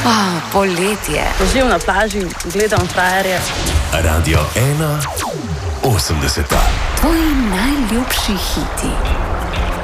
Poletje. Ležim na plaži, gledam frajerje. Radio 1, 80. Tvoji najljubši hiti.